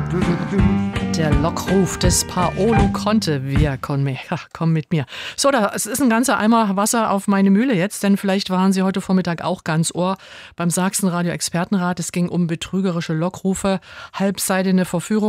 Der Lockruf des Paolo Conte. Komm mit mir. So, es ist ein ganzer Eimer Wasser auf meine Mühle jetzt, denn vielleicht waren Sie heute Vormittag auch ganz Ohr beim Sachsenradio Expertenrat. Es ging um betrügerische Lockrufe, halbseidene Verführung.